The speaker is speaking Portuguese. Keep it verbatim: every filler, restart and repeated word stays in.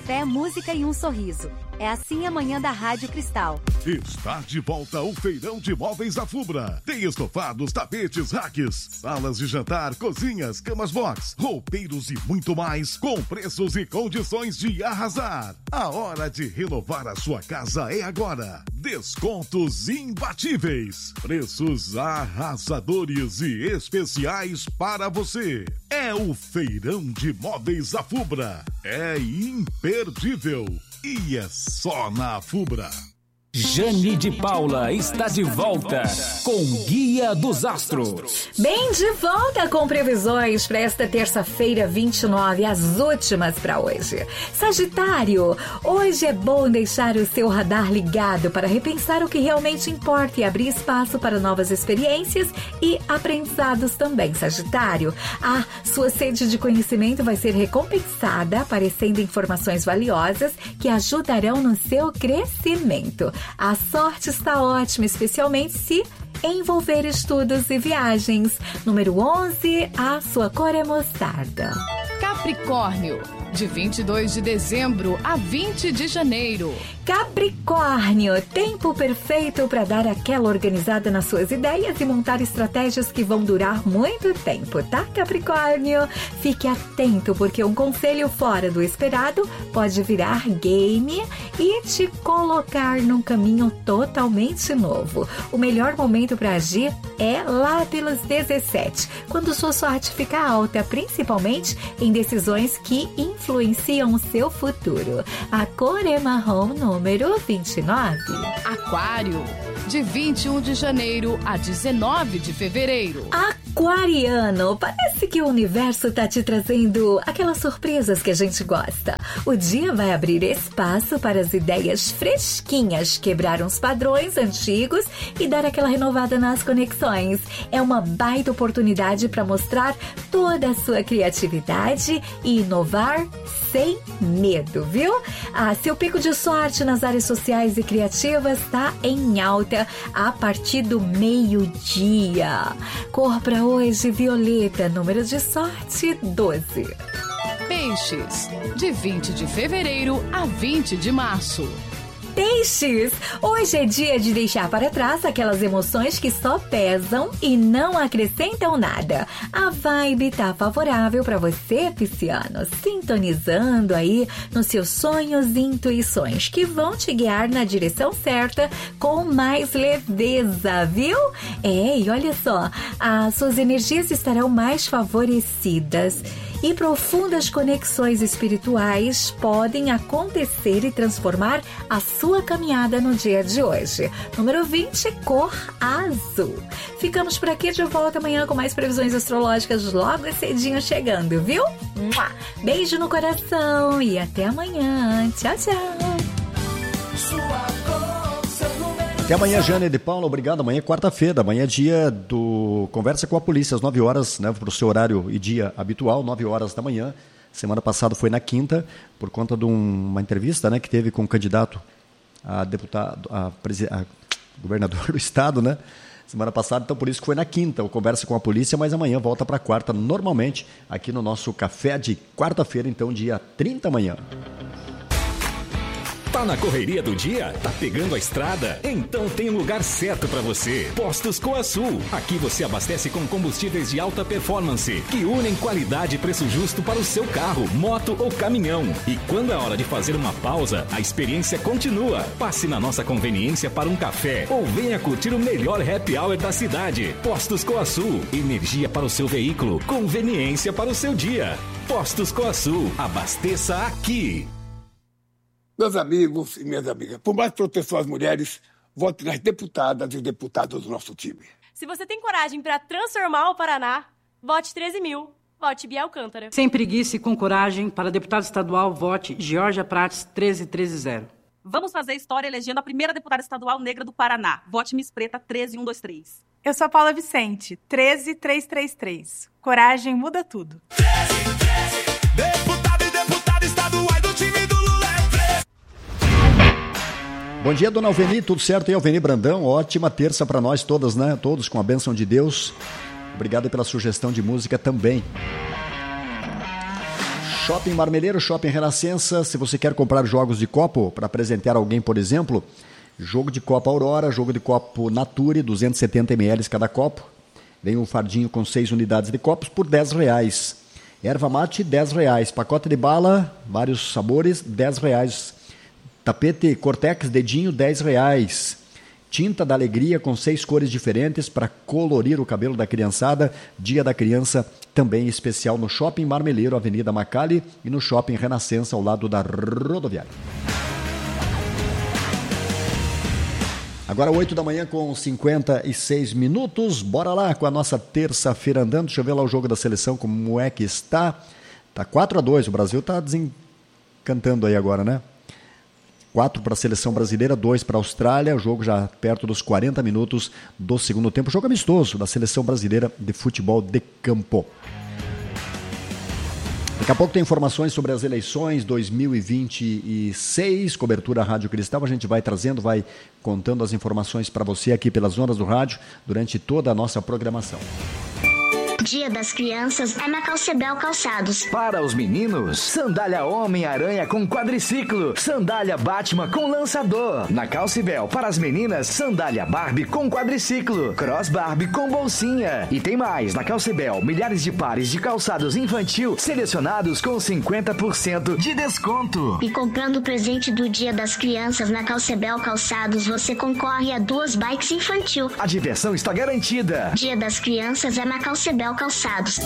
café, música e um sorriso. É assim a manhã da Rádio Cristal. Está de volta o Feirão de Móveis da Fubra. Tem estofados, tapetes, racks, salas de jantar, cozinhas, camas box, roupeiros e muito mais, com preços e condições de arrasar. A hora de renovar a sua casa é agora. Descontos imbatíveis, preços arrasadores e especiais para você. É o Feirão de Móveis da Fubra. É imperdível. E é só na Fubra. Jane de Paula está de volta com Guia dos Astros. Bem, de volta com previsões para esta terça-feira, vinte e nove, as últimas para hoje. Sagitário, hoje é bom deixar o seu radar ligado para repensar o que realmente importa e abrir espaço para novas experiências e aprendizados também, Sagitário. A sua sede de conhecimento vai ser recompensada, aparecendo informações valiosas que ajudarão no seu crescimento. A sorte está ótima, especialmente se envolver estudos e viagens. Número onze, a sua cor é mostarda. Capricórnio, de vinte e dois de dezembro a vinte de janeiro. Capricórnio, tempo perfeito para dar aquela organizada nas suas ideias e montar estratégias que vão durar muito tempo, tá, Capricórnio? Fique atento, porque um conselho fora do esperado pode virar game e te colocar num caminho totalmente novo. O melhor momento para agir é lá pelos dezessete, quando sua sorte fica alta, principalmente em decisões que influenciam o seu futuro. A cor é marrom, número vinte e nove. Aquário, de vinte e um de janeiro a dezenove de fevereiro. Aquariano, parece que o universo tá te trazendo aquelas surpresas que a gente gosta. O dia vai abrir espaço para as ideias fresquinhas, quebrar uns padrões antigos e dar aquela renovada nas conexões. É uma baita oportunidade para mostrar toda a sua criatividade e inovar sem medo, viu? Ah, seu pico de sorte nas áreas sociais e criativas está em alta a partir do meio-dia. Cor para hoje, violeta, número de sorte doze. Peixes, de vinte de fevereiro a vinte de março. Peixes, hoje é dia de deixar para trás aquelas emoções que só pesam e não acrescentam nada. A vibe tá favorável para você, pisciano, sintonizando aí nos seus sonhos e intuições que vão te guiar na direção certa com mais leveza, viu? É, e olha só, as suas energias estarão mais favorecidas. E profundas conexões espirituais podem acontecer e transformar a sua caminhada no dia de hoje. Número vinte, cor azul. Ficamos por aqui, de volta amanhã com mais previsões astrológicas logo cedinho chegando, viu? Beijo no coração e até amanhã. Tchau, tchau. Até amanhã, Jane de Paula, obrigado. Amanhã é quarta-feira, amanhã é dia do Conversa com a Polícia, às nove horas, né, para o seu horário e dia habitual, nove horas da manhã. Semana passada foi na quinta, por conta de um, uma entrevista, né, que teve com o candidato a deputado, a, a governador do estado, né? Semana passada, então por isso que foi na quinta o Conversa com a Polícia, mas amanhã volta para quarta, normalmente, aqui no nosso café de quarta-feira, então dia trinta amanhã. Tá na correria do dia? Tá pegando a estrada? Então tem um lugar certo para você. Postos Coasul. Aqui você abastece com combustíveis de alta performance, que unem qualidade e preço justo para o seu carro, moto ou caminhão. E quando é hora de fazer uma pausa, a experiência continua. Passe na nossa conveniência para um café ou venha curtir o melhor happy hour da cidade. Postos Coasul. Energia para o seu veículo, conveniência para o seu dia. Postos Coasul. Abasteça aqui. Meus amigos e minhas amigas, por mais proteção às mulheres, vote nas deputadas e deputados do nosso time. Se você tem coragem para transformar o Paraná, vote treze mil. Vote Bia Alcântara. Sem preguiça e com coragem, para deputado estadual, vote Georgia Prates treze treze zero. Vamos fazer história elegendo a primeira deputada estadual negra do Paraná. Vote Miss Preta treze um dois três. Eu sou a Paula Vicente, treze três três três. Coragem muda tudo. treze, treze. Deputado e deputada estaduais do time do Lula. Bom dia, dona Alveni, tudo certo aí, Alveni Brandão? Ótima terça para nós todas, né? Todos com a bênção de Deus. Obrigado pela sugestão de música também. Shopping Marmeleiro, Shopping Renascença. Se você quer comprar jogos de copo para presentear alguém, por exemplo, jogo de copo Aurora, jogo de copo Nature, duzentos e setenta mililitros cada copo. Vem um fardinho com seis unidades de copos por dez reais. Erva mate, dez reais. Pacote de bala, vários sabores, dez reais. Tapete Cortex Dedinho, dez reais. Tinta da Alegria com seis cores diferentes para colorir o cabelo da criançada. Dia da Criança também especial no Shopping Marmeleiro, Avenida Macali, e no Shopping Renascença, ao lado da rodoviária. Agora oito da manhã com cinquenta e seis minutos. Bora lá com a nossa terça-feira andando. Deixa eu ver lá o jogo da seleção, como é que está. Está quatro a dois, o Brasil está desencantando aí agora, né? quatro para a seleção brasileira, dois para a Austrália, o jogo já perto dos quarenta minutos do segundo tempo, jogo amistoso da seleção brasileira de futebol de campo. Daqui a pouco tem informações sobre as eleições dois mil e vinte e seis, cobertura Rádio Cristal, a gente vai trazendo, vai contando as informações para você aqui pelas ondas do rádio durante toda a nossa programação. Dia das Crianças é na Calcebel Calçados. Para os meninos, sandália Homem-Aranha com quadriciclo, sandália Batman com lançador. Na Calcebel, para as meninas, sandália Barbie com quadriciclo, cross Barbie com bolsinha. E tem mais, na Calcebel, milhares de pares de calçados infantil selecionados com cinquenta por cento de desconto. E comprando o presente do Dia das Crianças na Calcebel Calçados, você concorre a duas bikes infantil. A diversão está garantida. Dia das Crianças é na Calcebel Calçados.